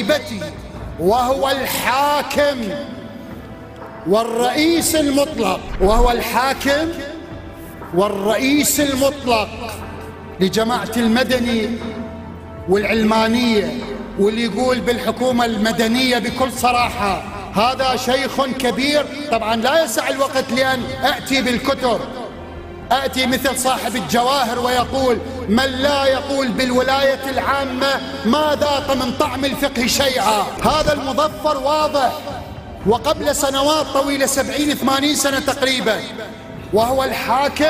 هيبته، وهو الحاكم والرئيس المطلق، وهو الحاكم والرئيس المطلق لجماعة المدني والعلمانية، واللي يقول بالحكومة المدنية بكل صراحة هذا شيخ كبير. طبعا لا يسع الوقت لأن أأتي بالكتب، أأتي مثل صاحب الجواهر ويقول: من لا يقول بالولاية العامة ما ذاق من طعم الفقه شيئا. هذا المظفر واضح، وقبل سنوات طويلة 70-80 سنة تقريبا، وهو الحاكم